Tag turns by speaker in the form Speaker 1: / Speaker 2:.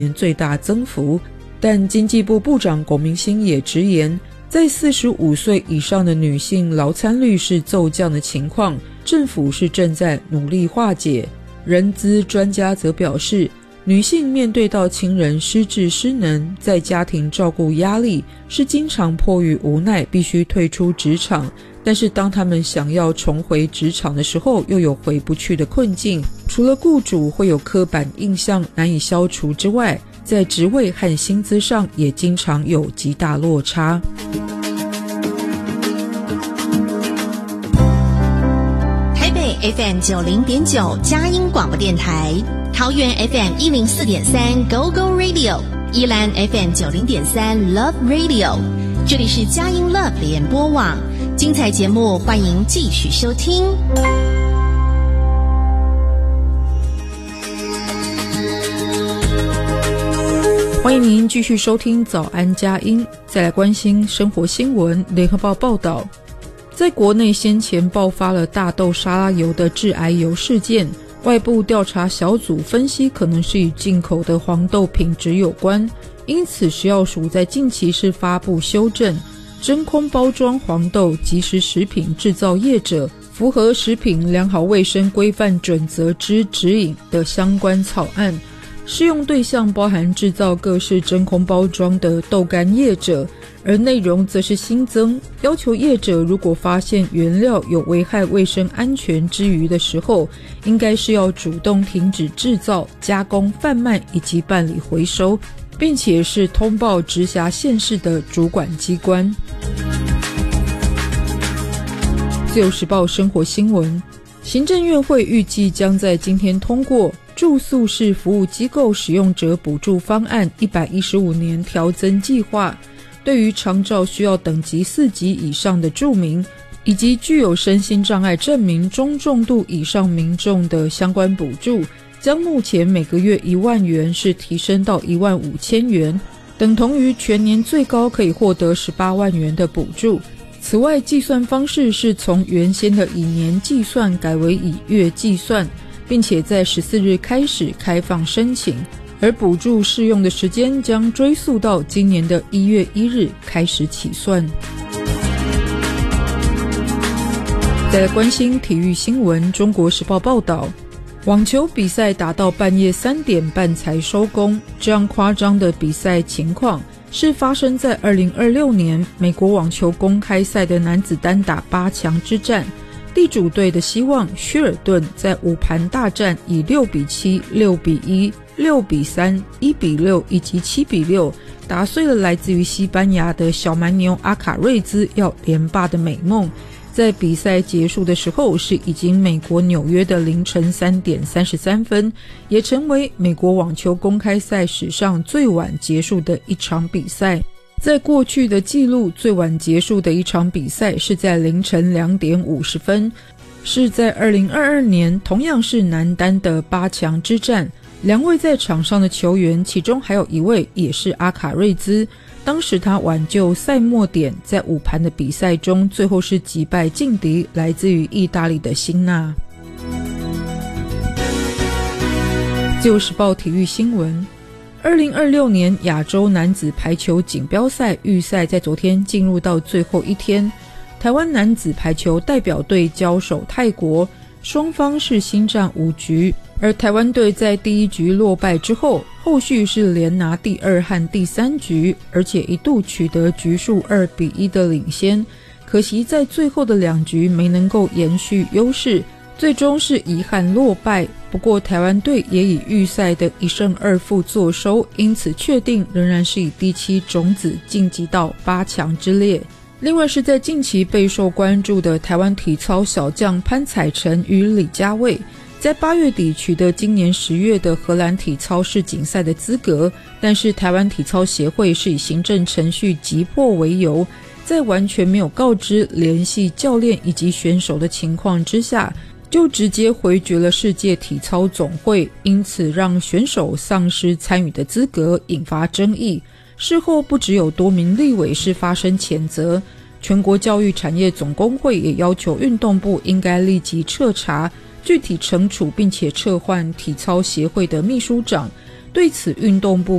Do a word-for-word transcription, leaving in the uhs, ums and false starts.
Speaker 1: 年最大增幅。但经济部部长龚明鑫也直言，在四十五岁以上的女性劳参率是骤降的情况，政府是正在努力化解。人资专家则表示，女性面对到亲人失智失能，在家庭照顾压力，是经常迫于无奈必须退出职场，但是当他们想要重回职场的时候，又有回不去的困境。除了雇主会有刻板印象难以消除之外，在职位和薪资上也经常有极大落差。
Speaker 2: 台北 F M 九零点九佳音广播电台，桃园 F M 一零四点三 Go Go Radio， 宜兰 F M 九零点三 Love Radio， 这里是佳音 Love 联播网，精彩节目欢迎继续收听。
Speaker 1: 欢迎您继续收听早安佳音，再来关心生活新闻。联合报报道，在国内先前爆发了大豆沙拉油的致癌油事件，外部调查小组分析可能是与进口的黄豆品质有关，因此食药署在近期是发布修正真空包装黄豆即食食品制造业者符合食品良好卫生规范准则之指引的相关草案，适用对象包含制造各式真空包装的豆干业者，而内容则是新增要求业者如果发现原料有危害卫生安全之余的时候，应该是要主动停止制造、加工、贩卖以及办理回收，并且是通报直辖县市的主管机关。自由时报生活新闻，行政院会预计将在今天通过住宿式服务机构使用者补助方案一百一十五年调增计划，对于长照需要等级四级以上的住民，以及具有身心障碍证明中重度以上民众的相关补助，将目前每个月一万元是提升到一万五千元，等同于全年最高可以获得十八万元的补助。此外，计算方式是从原先的以年计算改为以月计算，并且在十四日开始开放申请，而补助适用的时间将追溯到今年的一月一日开始起算。再来关心体育新闻，中国时报报道，网球比赛打到半夜三点半才收工，这样夸张的比赛情况是发生在二零二六年美国网球公开赛的男子单打八强之战。地主队的希望薛尔顿在五盘大战以六比七、六比一、六比三、一比六以及七比六打碎了来自于西班牙的小蛮牛阿卡瑞兹要连霸的美梦。在比赛结束的时候是已经美国纽约的凌晨三点三十三分，也成为美国网球公开赛史上最晚结束的一场比赛。在过去的记录，最晚结束的一场比赛是在凌晨两点五十分，是在二零二二年同样是男单的八强之战。两位在场上的球员，其中还有一位也是阿卡瑞兹，当时他挽救赛末点，在五盘的比赛中最后是击败劲敌来自于意大利的辛纳。自由时报体育新闻，二零二六年亚洲男子排球锦标赛预赛在昨天进入到最后一天，台湾男子排球代表队交手泰国，双方是新战五局，而台湾队在第一局落败之后，后续是连拿第二和第三局，而且一度取得局数二比一的领先，可惜在最后的两局没能够延续优势，最终是遗憾落败。不过台湾队也以预赛的一胜二负作收，因此确定仍然是以第七种子晋级到八强之列。另外是在近期备受关注的台湾体操小将潘采成与李佳蔚，在八月底取得今年十月的荷兰体操世锦赛的资格，但是台湾体操协会是以行政程序急迫为由，在完全没有告知联系教练以及选手的情况之下，就直接回绝了世界体操总会，因此让选手丧失参与的资格，引发争议。事后不只有多名立委是发声谴责，全国教育产业总工会也要求运动部应该立即彻查，具体惩处并且撤换体操协会的秘书长。 对此运动部